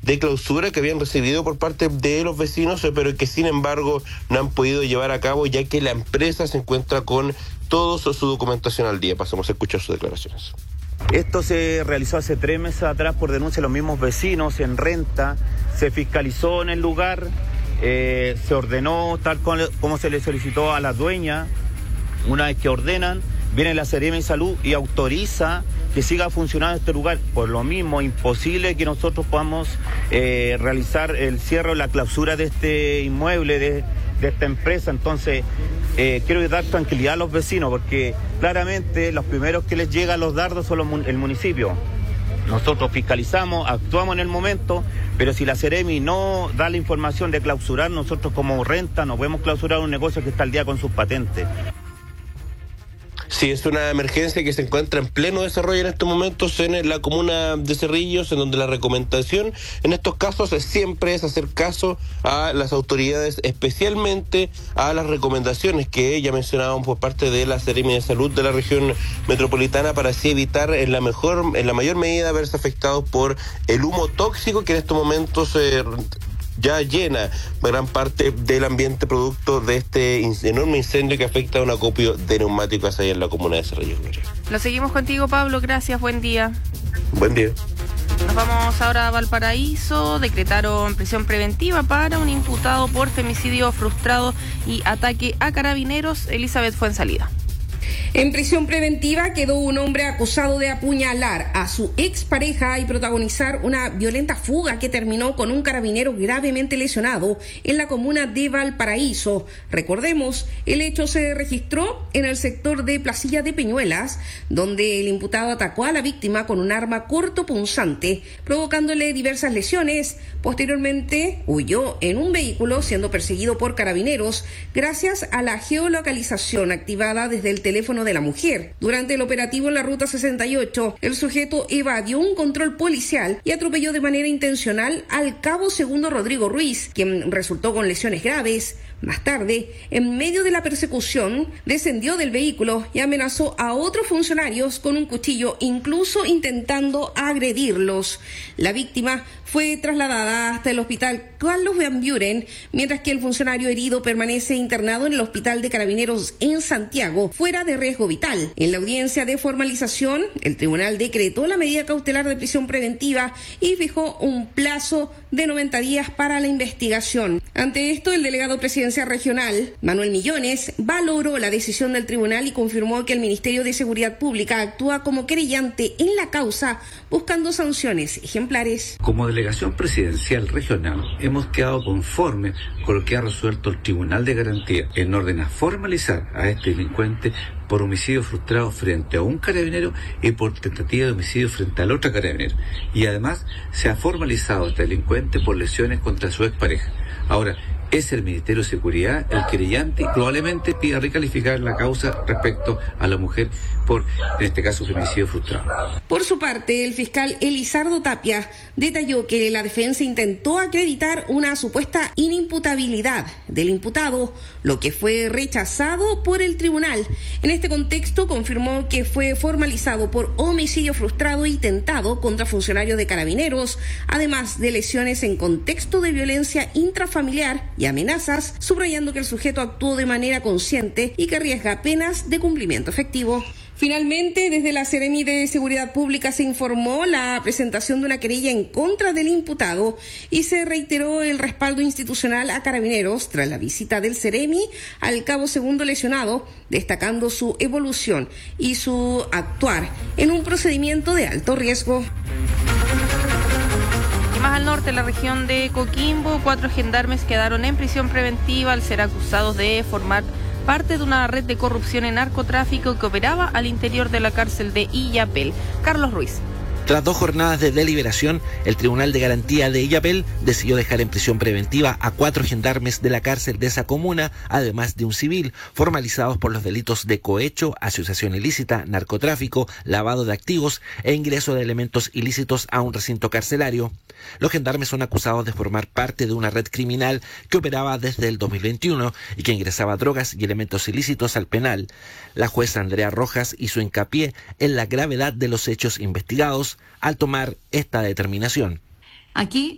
de clausura que habían recibido por parte de los vecinos, pero que sin embargo no han podido llevar a cabo, ya que la empresa se encuentra con toda su documentación al día. Pasamos a escuchar sus declaraciones. Esto se realizó hace 3 meses atrás por denuncia de los mismos vecinos en renta, se fiscalizó en el lugar, se ordenó tal como se le solicitó a la dueña. Una vez que ordenan, viene la Seremi de Salud y autoriza que siga funcionando este lugar. Por lo mismo, imposible que nosotros podamos realizar el cierre o la clausura de este inmueble, de esta empresa. Entonces, quiero dar tranquilidad a los vecinos, porque claramente los primeros que les llegan los dardos son el municipio. Nosotros fiscalizamos, actuamos en el momento, pero si la Seremi no da la información de clausurar, nosotros como renta no podemos clausurar un negocio que está al día con sus patentes. Sí, es una emergencia que se encuentra en pleno desarrollo en estos momentos en la comuna de Cerrillos, en donde la recomendación en estos casos siempre es hacer caso a las autoridades, especialmente a las recomendaciones que ya mencionábamos por parte de la Seremi de Salud de la región metropolitana, para así evitar en la mayor medida verse afectados por el humo tóxico que en estos momentos ya llena gran parte del ambiente producto de este enorme incendio que afecta a un acopio de neumáticos ahí en la comuna de Cerrillos. Lo seguimos contigo, Pablo. Gracias, buen día. Buen día. Nos vamos ahora a Valparaíso. Decretaron prisión preventiva para un imputado por femicidio frustrado y ataque a carabineros. Elizabeth Fuenzalida. En prisión preventiva quedó un hombre acusado de apuñalar a su expareja y protagonizar una violenta fuga que terminó con un carabinero gravemente lesionado en la comuna de Valparaíso. Recordemos, el hecho se registró en el sector de Placilla de Peñuelas, donde el imputado atacó a la víctima con un arma cortopunzante, provocándole diversas lesiones. Posteriormente huyó en un vehículo siendo perseguido por carabineros gracias a la geolocalización activada desde el teléfono de la mujer. Durante el operativo en la ruta 68, el sujeto evadió un control policial y atropelló de manera intencional al cabo segundo Rodrigo Ruiz, quien resultó con lesiones graves. Más tarde, en medio de la persecución, descendió del vehículo y amenazó a otros funcionarios con un cuchillo, incluso intentando agredirlos. La víctima fue trasladada hasta el hospital Carlos Van Buren, mientras que el funcionario herido permanece internado en el hospital de Carabineros en Santiago, fuera de riesgo vital. En la audiencia de formalización, el tribunal decretó la medida cautelar de prisión preventiva y fijó un plazo de 90 días para la investigación. Ante esto, el delegado presidencial regional, Manuel Millones, valoró la decisión del tribunal y confirmó que el Ministerio de Seguridad Pública actúa como querellante en la causa, buscando sanciones ejemplares. Como delegación presidencial regional, hemos quedado conformes con lo que ha resuelto el Tribunal de Garantía en orden a formalizar a este delincuente por homicidio frustrado frente a un carabinero y por tentativa de homicidio frente al otro carabinero. Y además se ha formalizado a este delincuente por lesiones contra su expareja. Ahora, es el Ministerio de Seguridad el querellante y probablemente pida recalificar la causa respecto a la mujer por, en este caso, femicidio frustrado. Por su parte, el fiscal Elizardo Tapia detalló que la defensa intentó acreditar una supuesta inimputabilidad del imputado, lo que fue rechazado por el tribunal. En este contexto, confirmó que fue formalizado por homicidio frustrado y tentado contra funcionarios de Carabineros, además de lesiones en contexto de violencia intrafamiliar y amenazas, subrayando que el sujeto actuó de manera consciente y que arriesga penas de cumplimiento efectivo. Finalmente, desde la Seremi de Seguridad Pública se informó la presentación de una querella en contra del imputado y se reiteró el respaldo institucional a Carabineros tras la visita del Seremi al cabo segundo lesionado, destacando su evolución y su actuar en un procedimiento de alto riesgo. Más al norte, en la región de Coquimbo, 4 gendarmes quedaron en prisión preventiva al ser acusados de formar parte de una red de corrupción en narcotráfico que operaba al interior de la cárcel de Illapel. Carlos Ruiz. Tras 2 jornadas de deliberación, el Tribunal de Garantía de Illapel decidió dejar en prisión preventiva a 4 gendarmes de la cárcel de esa comuna, además de un civil, formalizados por los delitos de cohecho, asociación ilícita, narcotráfico, lavado de activos e ingreso de elementos ilícitos a un recinto carcelario. Los gendarmes son acusados de formar parte de una red criminal que operaba desde el 2021 y que ingresaba drogas y elementos ilícitos al penal. La jueza Andrea Rojas hizo hincapié en la gravedad de los hechos investigados al tomar esta determinación. Aquí